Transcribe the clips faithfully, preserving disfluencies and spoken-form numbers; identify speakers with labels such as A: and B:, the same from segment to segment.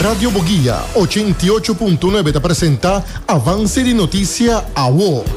A: Radio Boguía ochenta y ocho punto nueve te presenta Avance de Noticia A W O.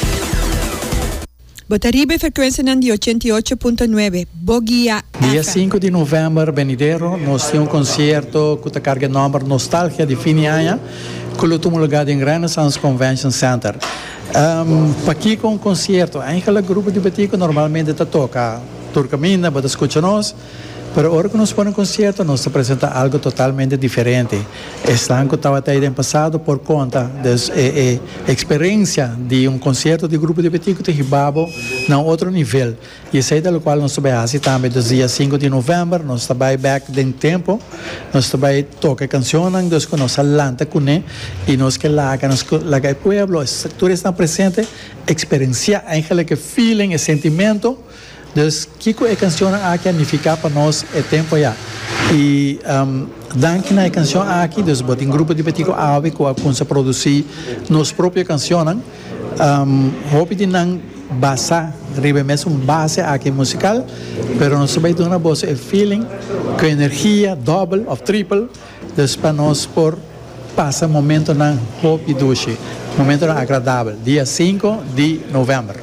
B: Botaribe frequência de ochenta e oito ponto nove, Boguía
C: Dia cinco de novembro, venidero, nós temos um concerto com a carga nome Nostalgia de fim de ano, que é um lugar em Renaissance Convention Center. Um, para aqui com o concerto, aquele grupo de batico normalmente está toca, turcamina, para escutar nós. Pero ahora que nos pone un concierto, nos presenta algo totalmente diferente. Están que estaba ahí en pasado por cuenta de la eh, eh, experiencia de un concierto de grupo de Betico de Ribabo a otro nivel. Y es ahí de lo cual nos vamos también desde el día cinco de noviembre, nos vamos back en tiempo, nos vamos tocar canciones, nos nos alanta con él y nos que la que nos la que el pueblo, el sector está presente, experiencia, ángel que feeling, el sentimiento. Então, que é canção aqui a ficar para nós é tempo já. E um, danke na canção aqui, então, botem grupo de betico ave que a se produzir nos próprias canções. Um, hope de não basar, ribe mesmo base aqui musical, pero nós vai dar uma voz, é feeling, com energia double ou triple, então para nós por passar momento na hope e duche, momento agradável, dia cinco de novembro.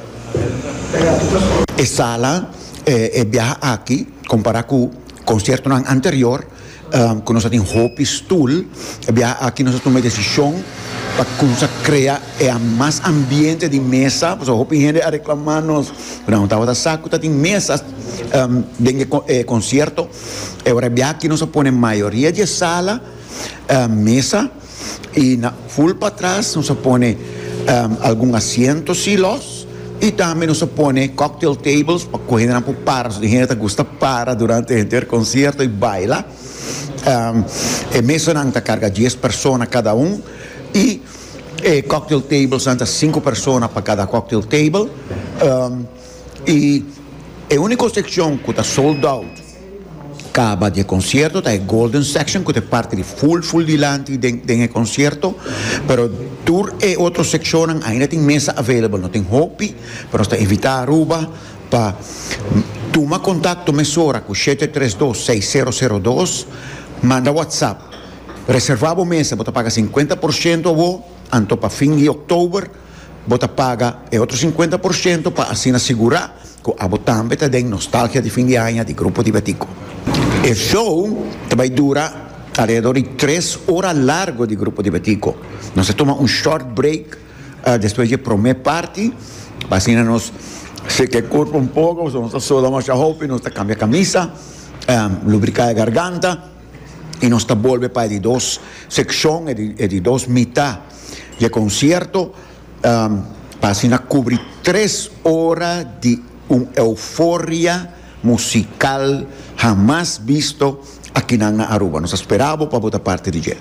D: E sala eh, e viaja aqui, comparado com o concerto anterior, um, que nós temos Hope Stool, e viaja aqui nós temos uma decisão para que nós criar é mais ambiente de mesa, porque Hope gente a reclamar nós, não estava da saco, tem mesas um, de eh, concerto, e agora viaja aqui nós põe maioria de sala, uh, mesa, e na full para trás nós põe um, alguns assentos silos. E também nos põe cocktail tables para que a gente não para, se a gente gosta para durante o concerto e baila. Um, e mesa não carga dez pessoas cada um e, e cocktail tables não cinco pessoas para cada cocktail table. Um, e a única secção que está sold out acaba de concerto, está a Golden Section, que é parte de full, full dilante do concerto, pero tour e outra seção ainda tem mesa available, não tem hope, pero está invitar a Aruba para tomar contato mesora com sete três dois, seis zero zero dois, manda WhatsApp, reservar a mesa, você paga cinquenta por cento ou anto para fim de outubro, você paga e outro cinquenta por cento para assim assegurar que a também tem nostalgia de fim de ano de grupo de Betico. O show vai durar alrededor de três horas largo de grupo de Betico. Nós toma um short break uh, depois de primeira parte, assim nós se que corpo um pouco, nós só damos a roupa, nós cambia a camisa, um, lubricar a garganta e nós volve para de duas secções e de, de duas metades de concerto, um, para assim cobrir três horas de uma euforia musical jamás visto aqui na Aruba. Nós esperávamos para outra parte de dia.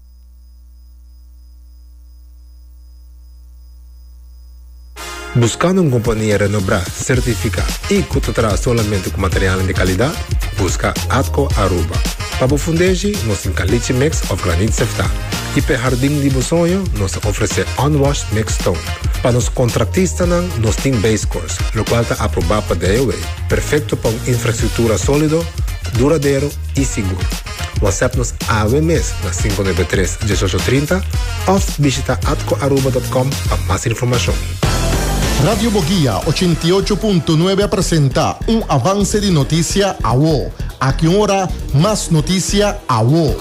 E: Buscando uma companhia renombrada, certificada e que te traz somente com material de qualidade, busca Atco Aruba. Para o fundejo, nós temos caliche mix of granite sefta. E para o jardim de sonho, nós oferecemos unwashed mix stone. Para os contratistas, nós temos base course, o qual está aprovado para D O A. Perfeito para uma infraestrutura sólida, duradouro e seguro. WhatsApp-nos a W M S na cinco nove três, um oito três zero ou visita atco aruba ponto com para mais informação.
A: Radio Boguía ochenta y ocho punto nueve presenta un avance de noticia A W O. A que hora más noticia A W O.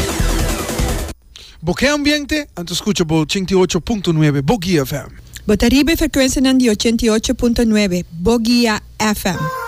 F: Boquea Ambiente, antes escucha por ochenta y ocho punto nueve Boguía F M.
B: Botaribe frequência de ochenta e oito ponto nove, Boguía F M.